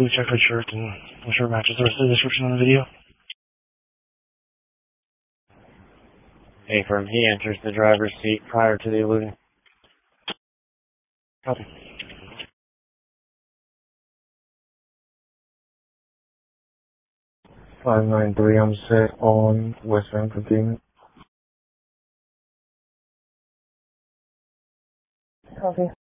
blue checkered shirt and the shirt matches the rest of the description on the video. Affirm, he enters the driver's seat prior to the eluding. Copy. 593, I'm set on westbound containment. Copy.